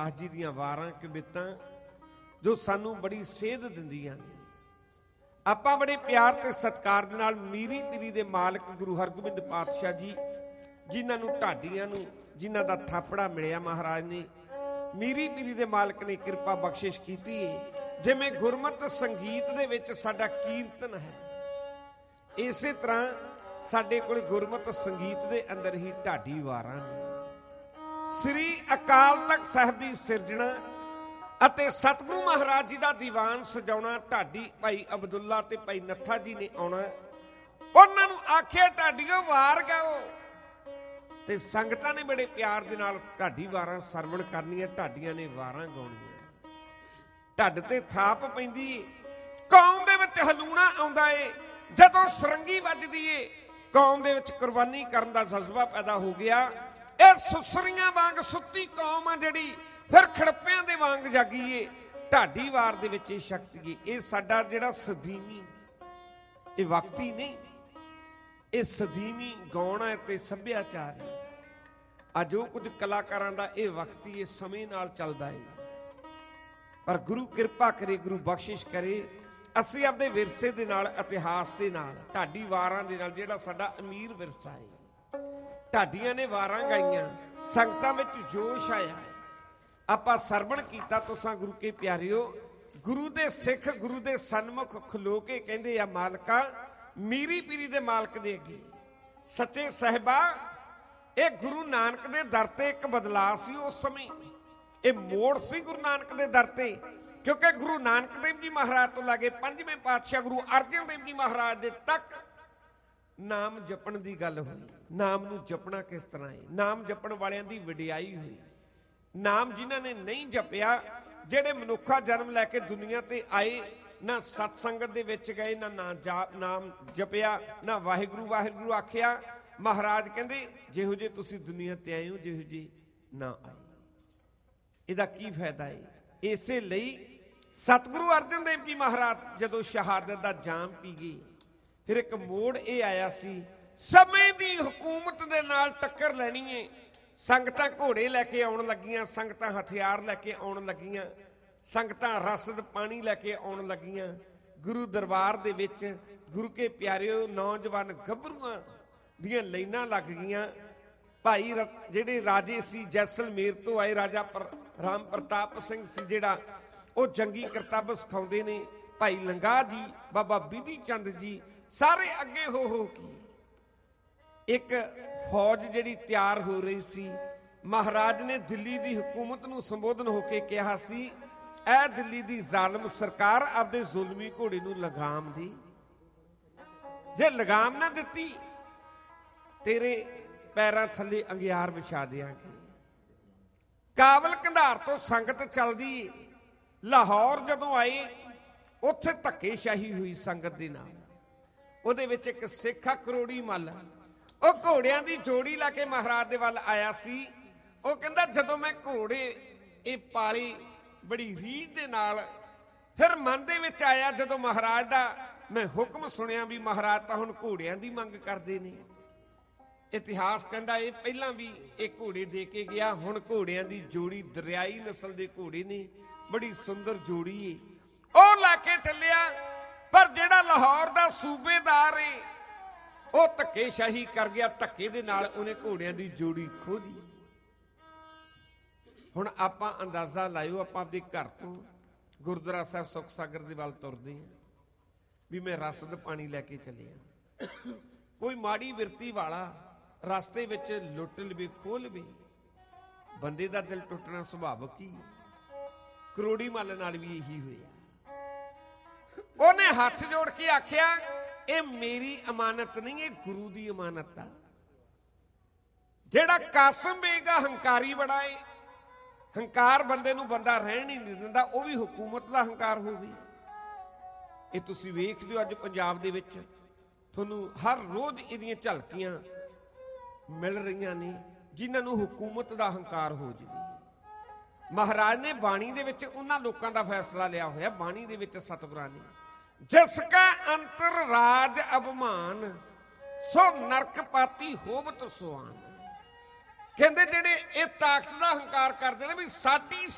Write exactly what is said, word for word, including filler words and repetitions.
ਰਾਮਦਾस जी ਦੀਆਂ ਵਾਰਾਂ ਕਵਿਤਾਂ ਜੋ ਸਾਨੂੰ ਬੜੀ ਸੇਧ ਦਿੰਦੀਆਂ ਨੇ। ਆਪਾਂ ਬੜੇ ਪਿਆਰ ਤੇ ਸਤਿਕਾਰ ਦੇ ਨਾਲ ਮੀਰੀ ਪੀਰੀ ਦੇ ਮਾਲਕ ਗੁਰੂ ਹਰਗੋਬਿੰਦ ਪਾਤਸ਼ਾਹ ਜੀ, ਜਿਨ੍ਹਾਂ ਨੂੰ ਢਾਡੀਆਂ ਨੂੰ ਜਿਨ੍ਹਾਂ ਦਾ ਥਾਪੜਾ ਮਿਲਿਆ ਮਹਾਰਾਜ ਨੇ, ਮੀਰੀ ਪੀਰੀ ਦੇ ਮਾਲਕ ਨੇ ਕਿਰਪਾ ਬਖਸ਼ਿਸ਼ ਕੀਤੀ ਹੈ। ਜਿਵੇਂ ਗੁਰਮਤ ਸੰਗੀਤ ਦੇ ਵਿੱਚ ਸਾਡਾ ਕੀਰਤਨ ਹੈ, ਇਸੇ ਤਰ੍ਹਾਂ ਸਾਡੇ ਕੋਲ ਗੁਰਮਤ ਸੰਗੀਤ ਦੇ ਅੰਦਰ ਹੀ ਢਾਡੀ ਵਾਰਾਂ ਨੇ। ਸ੍ਰੀ ਅਕਾਲ ਤਖਤ ਸਾਹਿਬ ਦੀ ਸਿਰਜਣਾ ਅਤੇ ਸਤਿਗੁਰੂ ਮਹਾਰਾਜ ਜੀ ਦਾ ਦੀਵਾਨ ਸਜਾਉਣਾ ਢਾਡੀ ਭਾਈ ਅਬਦੁੱਲਾ ਤੇ ਭਾਈ ਨੱਥਾ ਜੀ ਨੇ ਆਉਣਾ। ਉਹਨਾਂ ਨੂੰ ਆਖਿਆ ਢਾਡੀਓ ਵਾਰ ਗਾਓ, ਤੇ ਸੰਗਤਾਂ ਨੇ ਬੜੇ ਪਿਆਰ ਦੇ ਨਾਲ ਢਾਡੀ ਵਾਰਾਂ ਸਰਵਣ ਕਰਨੀਆਂ, ਢਾਡੀਆਂ ਨੇ ਵਾਰਾਂ ਗਾਉਣੀਆਂ। ਢੱਡ ਤੇ ਥਾਪ ਪੈਂਦੀ ਏ, ਕੌਮ ਦੇ ਵਿੱਚ ਹਲੂਣਾ ਆਉਂਦਾ ਏ। ਜਦੋਂ ਸਰੰਗੀ ਵੱਜਦੀ ਏ, ਕੌਮ ਦੇ ਵਿੱਚ ਕੁਰਬਾਨੀ ਕਰਨ ਦਾ ਜਜ਼ਬਾ ਪੈਦਾ ਹੋ ਗਿਆ। ਇਹ ਸੁਸਰੀਆਂ ਵਾਂਗ ਸੁੱਤੀ ਕੌਮ ਆ ਜਿਹੜੀ, ਫਿਰ ਖੜੱਪਿਆਂ ਦੇ ਵਾਂਗ ਜਾਗੀ ਏ। ਢਾਡੀ ਵਾਰ ਦੇ ਵਿੱਚ ਇਹ ਸ਼ਕਤੀ ਏ। ਇਹ ਸਾਡਾ ਜਿਹੜਾ ਸਦੀਵੀ, ਇਹ ਵਕਤੀ ਨਹੀਂ, ਇਹ ਸਦੀਵੀ ਗਾਉਣ ਹੈ ਤੇ ਸੱਭਿਆਚਾਰ ਹੈ। ਅੱਜ ਉਹ ਕੁਝ ਕਲਾਕਾਰਾਂ ਦਾ ਇਹ ਵਕਤੀ ਇਹ ਸਮੇਂ ਨਾਲ ਚੱਲਦਾ ਏ, ਪਰ ਗੁਰੂ ਕਿਰਪਾ ਕਰੇ, ਗੁਰੂ ਬਖਸ਼ਿਸ਼ ਕਰੇ, ਅਸੀਂ ਆਪਣੇ ਵਿਰਸੇ ਦੇ ਨਾਲ, ਇਤਿਹਾਸ ਦੇ ਨਾਲ, ਢਾਡੀ ਵਾਰਾਂ ਦੇ ਨਾਲ, ਜਿਹੜਾ ਸਾਡਾ ਅਮੀਰ ਵਿਰਸਾ ਹੈ। ਢਾਡੀਆਂ ਨੇ ਵਾਰਾਂ ਗਾਈਆਂ, ਸੰਗਤਾਂ ਵਿੱਚ ਜੋਸ਼ ਆਇਆ, ਆਪਾਂ ਸਰਵਣ ਕੀਤਾ। ਤੁਸਾਂ ਗੁਰੂ ਕੇ ਪਿਆਰਿਓ, ਗੁਰੂ ਦੇ ਸਿੱਖ ਗੁਰੂ ਦੇ ਸਨਮੁਖ ਖਲੋ ਕੇ ਕਹਿੰਦੇ ਆ, ਮਾਲਕਾ ਮੀਰੀ ਪੀਰੀ ਦੇ ਮਾਲਕ ਦੇ ਅੱਗੇ ਸੱਚੇ ਸਾਹਿਬਾ, ਇਹ ਗੁਰੂ ਨਾਨਕ ਦੇ ਦਰ ਤੇ ਇੱਕ ਬਦਲਾਅ ਸੀ। ਉਸ ਸਮੇਂ ਇਹ ਮੋੜ ਸੀ ਗੁਰੂ ਨਾਨਕ ਦੇ ਦਰ ਤੇ, ਕਿਉਂਕਿ ਗੁਰੂ ਨਾਨਕ ਦੇਵ ਜੀ ਮਹਾਰਾਜ ਤੋਂ ਲਾਗੇ ਪੰਜਵੇਂ ਪਾਤਸ਼ਾਹ ਗੁਰੂ ਅਰਜਨ ਦੇਵ ਜੀ ਮਹਾਰਾਜ ਦੇ ਤੱਕ ਨਾਮ ਜਪਣ ਦੀ ਗੱਲ ਹੋਈ। ਨਾਮ ਨੂੰ ਜਪਣਾ ਕਿਸ ਤਰ੍ਹਾਂ ਹੈ, ਨਾਮ ਜਪਣ ਵਾਲਿਆਂ ਦੀ ਵਡਿਆਈ ਹੋਈ। ਨਾਮ ਜਿਨ੍ਹਾਂ ਨੇ ਨਹੀਂ ਜਪਿਆ, ਜਿਹੜੇ ਮਨੁੱਖਾ ਜਨਮ ਲੈ ਕੇ ਦੁਨੀਆ ਤੇ ਆਏ, ਨਾ ਸਤ ਸੰਗਤ ਦੇ ਵਿੱਚ ਗਏ, ਨਾ ਨਾਮ ਜਪਿਆ, ਨਾ ਵਾਹਿਗੁਰੂ ਵਾਹਿਗੁਰੂ ਆਖਿਆ, ਮਹਾਰਾਜ ਕਹਿੰਦੇ ਜਿਹੋ ਜਿਹੇ ਤੁਸੀਂ ਦੁਨੀਆ ਤੇ ਆਏ ਹੋ, ਜਿਹੋ ਜਿਹੇ ਨਾ ਆਏ, ਇਹਦਾ ਕੀ ਫਾਇਦਾ ਹੈ। ਇਸੇ ਲਈ ਸਤਿਗੁਰੂ ਅਰਜਨ ਦੇਵ ਜੀ ਮਹਾਰਾਜ ਜਦੋਂ ਸ਼ਹਾਦਤ ਦਾ ਜਾਮ ਪੀ ਗਏ, ਫਿਰ ਇੱਕ ਮੋੜ ਇਹ ਆਇਆ ਸੀ, ਸਮੇਂ ਦੀ ਹਕੂਮਤ ਦੇ ਨਾਲ ਟੱਕਰ ਲੈਣੀ ਏ। ਸੰਗਤਾਂ ਘੋੜੇ ਲੈ ਕੇ ਆਉਣ ਲੱਗੀਆਂ, ਸੰਗਤਾਂ ਹਥਿਆਰ ਲੈ ਕੇ ਆਉਣ ਲੱਗੀਆਂ, ਸੰਗਤਾਂ ਰਸਦ ਪਾਣੀ ਲੈ ਕੇ ਆਉਣ ਲੱਗੀਆਂ। ਗੁਰੂ ਦਰਬਾਰ ਦੇ ਵਿੱਚ ਗੁਰੂ ਕੇ ਪਿਆਰਿਓ, ਨੌਜਵਾਨ ਗੱਭਰੂਆਂ ਦੀਆਂ ਲਾਈਨਾਂ ਲੱਗ ਗਈਆਂ। ਭਾਈ ਜਿਹੜੇ ਰਾਜੇ ਸੀ ਜੈਸਲਮੇਰ ਤੋਂ ਆਏ, ਰਾਜਾ ਰਾਮ ਪ੍ਰਤਾਪ ਸਿੰਘ ਸੀ ਜਿਹੜਾ, ਉਹ ਜੰਗੀ ਕਰਤੱਵ ਸਿਖਾਉਂਦੇ ਨੇ। ਭਾਈ ਲੰਗਾ ਜੀ, ਬਾਬਾ ਬਿਧੀ ਚੰਦ ਜੀ, ਸਾਰੇ ਅੱਗੇ ਹੋ ਹੋ ਕੇ ਇੱਕ ਫੌਜ ਜਿਹੜੀ ਤਿਆਰ ਹੋ ਰਹੀ ਸੀ। ਮਹਾਰਾਜ ਨੇ ਦਿੱਲੀ ਦੀ ਹਕੂਮਤ ਨੂੰ ਸੰਬੋਧਨ ਹੋ ਕੇ ਕਿਹਾ ਸੀ, ਐ ਦਿੱਲੀ ਦੀ ਜ਼ਾਲਮ ਸਰਕਾਰ, ਆਪਦੇ ਜ਼ੁਲਮੀ ਘੋੜੇ ਨੂੰ ਲਗਾਮ ਦੇ। ਜੇ ਲਗਾਮ ਨਾ ਦਿੱਤੀ, ਤੇਰੇ ਪੈਰਾਂ ਥੱਲੇ ਅੰਗਿਆਰ ਵਿਛਾ ਦਿਆਂਗੇ। ਕਾਬਲ ਕੰਧਾਰ ਤੋਂ ਸੰਗਤ ਚੱਲਦੀ ਲਾਹੌਰ ਜਦੋਂ ਆਏ, ਉੱਥੇ ਧੱਕੇਸ਼ਾਹੀ ਹੋਈ ਸੰਗਤ ਦੇ ਨਾਲ। ਉਹਦੇ ਵਿੱਚ ਇੱਕ ਸਿੱਖ ਆ ਕਰੋੜੀ ਮੱਲ, ਉਹ ਘੋੜਿਆਂ ਦੀ ਜੋੜੀ ਲਾ ਕੇ ਮਹਾਰਾਜ ਦੇ ਵੱਲ ਆਇਆ ਸੀ। ਉਹ ਕਹਿੰਦਾ ਜਦੋਂ ਮੈਂ ਘੋੜੇ ਇਹ ਪਾਲੀ ਬੜੀ ਰੀਝ ਦੇ ਨਾਲ, ਫਿਰ ਮਨ ਦੇ ਵਿੱਚ ਆਇਆ ਜਦੋਂ ਮਹਾਰਾਜ ਦਾ ਮੈਂ ਹੁਕਮ ਸੁਣਿਆ ਵੀ ਮਹਾਰਾਜ ਤਾਂ ਹੁਣ ਘੋੜਿਆਂ ਦੀ ਮੰਗ ਕਰਦੇ ਨੇ। ਇਤਿਹਾਸ ਕਹਿੰਦਾ ਇਹ ਪਹਿਲਾਂ ਵੀ ਇਹ ਘੋੜੇ ਦੇ ਕੇ ਗਿਆ, ਹੁਣ ਘੋੜਿਆਂ ਦੀ ਜੋੜੀ ਦਰਿਆਈ ਨਸਲ ਦੇ ਘੋੜੇ ਨੇ, ਬੜੀ ਸੁੰਦਰ ਜੋੜੀ ਏ, ਉਹ ਲੈ ਕੇ ਚੱਲਿਆ। ਪਰ ਜਿਹੜਾ ਲਾਹੌਰ ਦਾ ਸੂਬੇਦਾਰ ਏ, ਉਹ ਧੱਕੇਸ਼ਾਹੀ ਕਰ ਗਿਆ, ਧੱਕੇ ਦੇ ਨਾਲ ਉਹਨੇ ਘੋੜਿਆਂ ਦੀ ਜੋੜੀ ਖੋਹ ਲਈ। ਹੁਣ ਆਪਾਂ ਅੰਦਾਜ਼ਾ ਲਾਇਓ, ਆਪਾਂ ਆਪਦੇ ਘਰ ਤੋਂ ਗੁਰਦੁਆਰਾ ਸਾਹਿਬ ਸੁੱਖ ਸਾਗਰ ਦੇ ਵੱਲ ਤੁਰਦੇ ਹਾਂ ਵੀ ਮੈਂ ਰਸਦ ਪਾਣੀ ਲੈ ਕੇ ਚੱਲਿਆ। ਕੋਈ ਮਾੜੀ ਬਿਰਤੀ ਵਾਲਾ ਰਸਤੇ ਵਿੱਚ ਲੁੱਟ ਲਵੇ, ਖੋਹ ਲਵੇ, ਬੰਦੇ ਦਾ ਦਿਲ ਟੁੱਟਣਾ ਸੁਭਾਵਿਕ ਹੀ। ਕਰੋੜੀ ਮੱਲ ਨਾਲ ਵੀ ਇਹੀ ਹੋਇਆ। ਉਹਨੇ ਹੱਥ ਜੋੜ ਕੇ ਆਖਿਆ, ਇਹ ਮੇਰੀ ਅਮਾਨਤ ਨਹੀਂ, ਇਹ ਗੁਰੂ ਦੀ ਅਮਾਨਤ ਆ। ਜਿਹੜਾ ਕਾਸਮ ਬੇਗ ਆ, ਹੰਕਾਰੀ ਬੜਾ ਏ। ਹੰਕਾਰ ਬੰਦੇ ਨੂੰ ਬੰਦਾ ਰਹਿਣ ਹੀ ਨਹੀਂ ਦਿੰਦਾ, ਉਹ ਵੀ ਹਕੂਮਤ ਦਾ ਹੰਕਾਰ ਹੋ ਗਈ। ਇਹ ਤੁਸੀਂ ਵੇਖਦੇ ਹੋ ਅੱਜ ਪੰਜਾਬ ਦੇ ਵਿੱਚ, ਤੁਹਾਨੂੰ ਹਰ ਰੋਜ਼ ਇਹਦੀਆਂ ਝਲਕੀਆਂ ਮਿਲ ਰਹੀਆਂ ਨੇ, ਜਿਨ੍ਹਾਂ ਨੂੰ ਹਕੂਮਤ ਦਾ ਹੰਕਾਰ ਹੋ ਜਾਵੇ। ਮਹਾਰਾਜ ਨੇ ਬਾਣੀ ਦੇ ਵਿੱਚ ਉਹਨਾਂ ਲੋਕਾਂ ਦਾ ਫੈਸਲਾ ਲਿਆ ਹੋਇਆ। ਬਾਣੀ ਦੇ ਵਿੱਚ ਸਤਿਗੁਰਾਂ ਨੇ, ਜਿਸ ਕਾ ਅੰਤਰ ਰਾਜ ਅਭਮਾਨ, ਸੋ ਨਰਕ ਪਾਤੀ ਹੋਵਤ ਸੁਆਨ। ਕਹਿੰਦੇ ਜਿਹੜੇ ਇਹ ਤਾਕਤ ਦਾ ਹੰਕਾਰ ਕਰਦੇ ਨੇ ਵੀ ਸਾਡੀ